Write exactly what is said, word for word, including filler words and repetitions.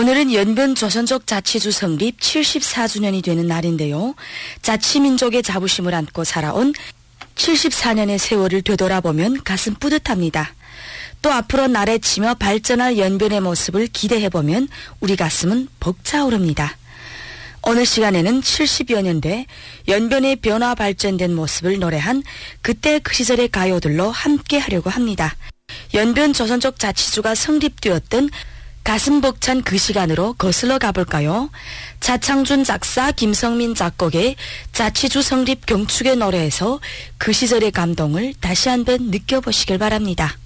오늘은 연변 조선족 자치주 성립 칠십사 주년이 되는 날인데요. 자치민족의 자부심을 안고 살아온 칠십사 년의 세월을 되돌아보면 가슴 뿌듯합니다. 또 앞으로 나래치며 발전할 연변의 모습을 기대해보면 우리 가슴은 벅차오릅니다. 오늘 시간에는 칠십여 년대 연변의 변화 발전된 모습을 노래한 그때 그 시절의 가요들로 함께 하려고 합니다. 연변 조선족 자치주가 성립되었던 가슴 벅찬 그 시간으로 거슬러 가볼까요? 차창준 작사, 김성민 작곡의 자치주 성립 경축의 노래에서 그 시절의 감동을 다시 한번 느껴보시길 바랍니다.